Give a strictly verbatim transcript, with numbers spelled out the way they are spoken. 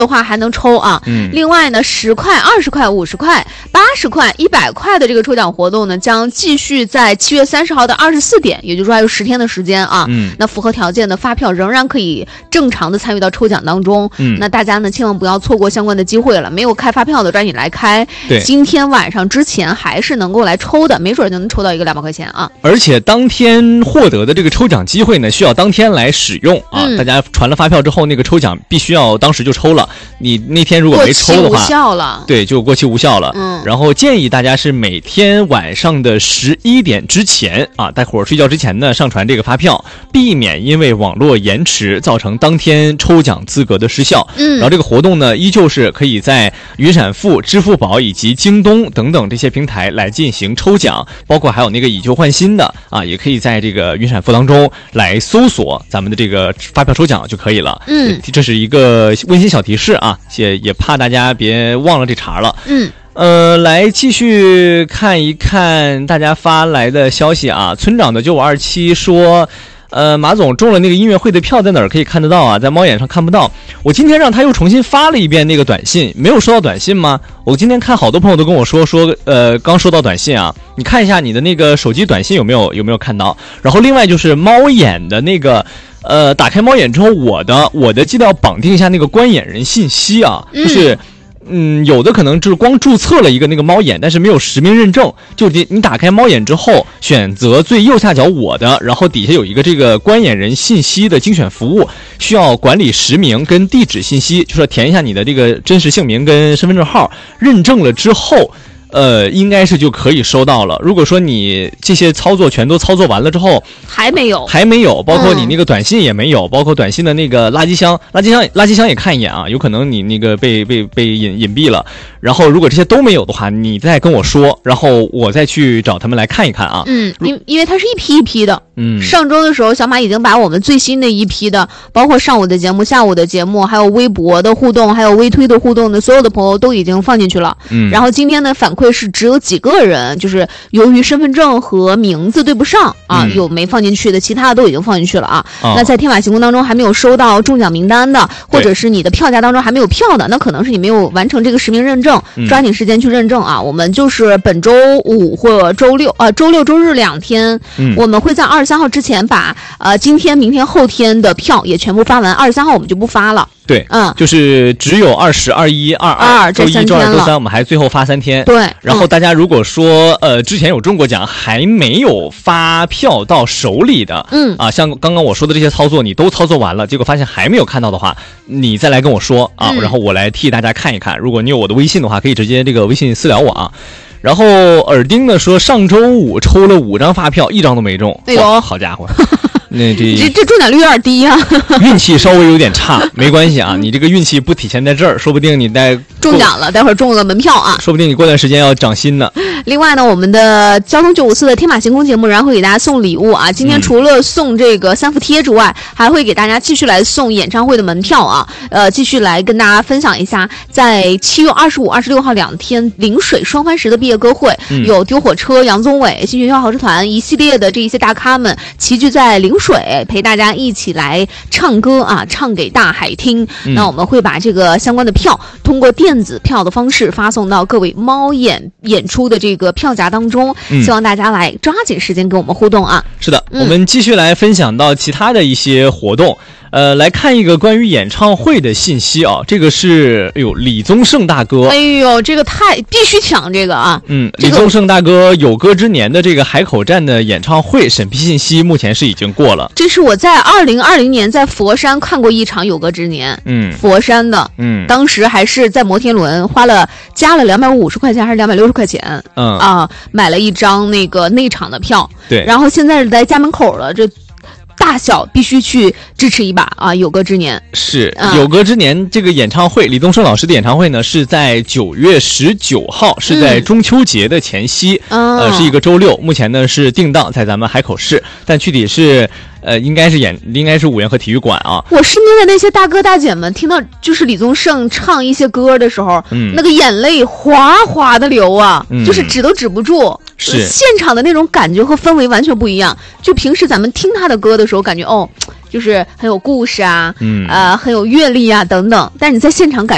的话还能抽啊。 嗯， 另外呢，十块、二十块、五十块、八十块、一百块的这个抽奖活动呢，将继续在七月三十号的二十四点，也就是说还有十天的时间啊。 嗯， 那符合条件的发票仍然可以正常的参与到抽奖当中。 嗯， 那大家呢千万不要错过相关的机会了，没有开发票的抓紧来开。 对， 今天晚上之前还是能够来抽的，没准就能抽到一个两百块钱啊。 而且当天获得的这个抽奖机会呢，需要当天来使用啊。 嗯， 大家传了发票之后，那个抽奖必须要当时就抽了。你那天如果没抽的话， 过期无效了。 对，就过期无效了。 嗯， 然后建议大家是每天晚上的十一点之前啊，待会儿睡觉之前呢，上传这个发票，避免因为网络延迟造成当天抽奖资格的失效。 嗯， 然后这个活动呢，依旧是可以在云闪付、支付宝以及京东等等这些平台来进行抽奖，包括还有那个以旧换新的啊，也可以在这个云闪付当中来搜索咱们的这个发票抽奖就可以了。 嗯， 这是一个温馨小提示啊，也也怕大家别忘了这茬了。 嗯。 呃，来继续看一看大家发来的消息啊。村长的九五二七说，呃，马总中了那个音乐会的票在哪儿可以看得到啊？在猫眼上看不到。我今天让他又重新发了一遍那个短信，没有收到短信吗？我今天看好多朋友都跟我说说，呃，刚收到短信啊，你看一下你的那个手机短信有没有有没有看到？然后另外就是猫眼的那个。呃，打开猫眼之后，我的我的记得要绑定一下那个观眼人信息啊，就是。嗯，有的可能就是光注册了一个那个猫眼，但是没有实名认证。就你你打开猫眼之后，选择最右下角我的，然后底下有一个这个观眼人信息的精选服务，需要管理实名跟地址信息，就是填一下你的这个真实姓名跟身份证号，认证了之后。呃，应该是就可以收到了。如果说你这些操作全都操作完了之后， 还没有， 还没有，包括你那个短信也没有，嗯、包括短信的那个垃圾箱，垃圾箱，垃圾箱也看一眼啊，有可能你那个被被被隐隐蔽了。然后如果这些都没有的话，你再跟我说，然后我再去找他们来看一看啊。 嗯，因因为它是一批一批的。 嗯， 上周的时候，小马已经把我们最新的一批的，包括上午的节目、下午的节目，还有微博的互动，还有微推的互动的，所有的朋友都已经放进去了。 嗯， 然后今天的反馈是只有几个人，就是由于身份证和名字对不上啊，嗯、有没放进去的，其他的都已经放进去了啊。哦、那在天马行空当中还没有收到中奖名单的，或者是你的票价当中还没有票的，那可能是你没有完成这个实名认证， 嗯、 抓紧时间去认证啊。我们就是本周五或周六啊，周六周日两天， 嗯、 我们会在二十三号之前把呃今天、明天、后天的票也全部发完，二十三号我们就不发了。 对， 嗯， 就是只有二十二一二二周一周二周三，我们还最后发三天。 对， 然后大家如果说、嗯、呃之前有中过奖还没有发票到手里的， 嗯啊，像刚刚我说的这些操作你都操作完了，结果发现还没有看到的话，你再来跟我说啊， 嗯、 然后我来替大家看一看。如果你有我的微信的话，可以直接这个微信私聊我啊。然后耳钉呢说上周五抽了五张发票，一张都没中。 哎呦， 好家伙！那这这这中奖率有点低啊， 运气稍微有点差，没关系啊，你这个运气不体现在这儿，说不定你在中奖了，待会儿中了门票啊， 说不定你过段时间要涨薪呢。 另外呢，我们的交通九五四的天马行空节目仍然会给大家送礼物啊，今天除了送这个三伏贴之外，嗯、还会给大家继续来送演唱会的门票啊，呃，继续来跟大家分享一下，在七月二十五、二十六号两天临水双番石的毕业歌会， 嗯、 有丢火车、杨宗纬、新学校豪车团一系列的这一些大咖们齐聚在临水，陪大家一起来唱歌啊，唱给大海听。 嗯、 那我们会把这个相关的票通过电子票的方式发送到各位猫眼演出的这个票夹当中， 嗯、 希望大家来抓紧时间跟我们互动啊。 是的， 嗯、 我们继续来分享到其他的一些活动。呃，来看一个关于演唱会的信息啊，这个是，哎呦，李宗盛大哥， 哎呦，这个太必须抢这个啊， 嗯， 这个、 李宗盛大哥有歌之年的这个海口站的演唱会审批信息目前是已经过了。 这是我在二零二零年在佛山看过一场有歌之年， 嗯， 佛山的， 嗯， 当时还是在摩天轮，花了加了两百五十块钱还是两百六十块钱， 嗯啊，买了一张那个内场的票， 对， 然后现在是在家门口了，这。大小必须去支持一把啊！有歌之年是、 嗯、 有歌之年这个演唱会，李宗盛老师的演唱会呢是在九月十九号，是在中秋节的前夕， 嗯、 呃，是一个周六。目前呢是定档在咱们海口市，但具体是。呃，应该是演，应该是五元和体育馆啊。 我身边的那些大哥大姐们，听到就是李宗盛唱一些歌的时候， 嗯， 那个眼泪哗哗的流啊， 嗯、 就是止都止不住。 是现场的那种感觉和氛围完全不一样。就平时咱们听他的歌的时候，感觉哦，就是很有故事啊， 嗯， 呃，很有阅历啊等等。但是你在现场感